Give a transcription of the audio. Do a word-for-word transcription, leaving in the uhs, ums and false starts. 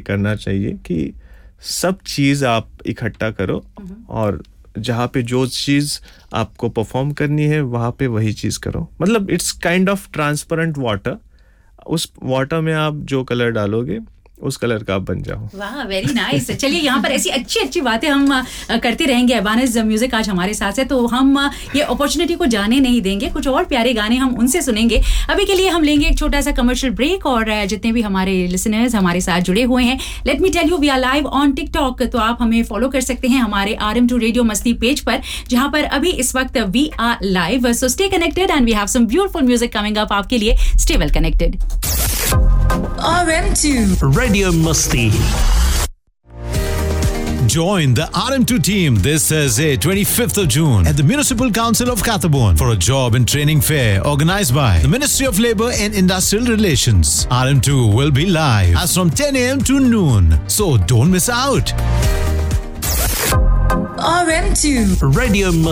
करना चाहिए कि सब चीज़ आप इकट्ठा करो और जहाँ पे जो चीज़ आपको परफॉर्म करनी है वहाँ पे वही चीज़ करो. मतलब it's kind of transparent water. उस वाटर में आप जो कलर डालोगे उस कलर का आप बन जाओ. वाह, वेरी नाइस. चलिए, यहाँ पर ऐसी अच्छी अच्छी बातें हम करते रहेंगे. अबानिस म्यूजिक आज हमारे साथ है, तो हम ये अपॉर्चुनिटी को जाने नहीं देंगे. कुछ और प्यारे गाने हम उनसे सुनेंगे. अभी के लिए हम लेंगे एक छोटा सा कमर्शियल ब्रेक. और जितने भी हमारे लिसनर्स हमारे साथ जुड़े हुए हैं, let me tell you, we are live on TikTok. तो आप हमें फॉलो कर सकते हैं हमारे आर एम टू रेडियो मस्ती पेज पर, जहाँ पर अभी इस वक्त we are live. So stay connected and we have some beautiful music coming up आपके लिए. Stay well connected. R M two Radio Masti. Join the R M two team this Thursday, twenty-fifth of June at the Municipal Council of Kathabon for a job and training fair organized by the Ministry of Labour and Industrial Relations. R M two will be live as from ten a.m. to noon, so don't miss out. R M two Radio Masti.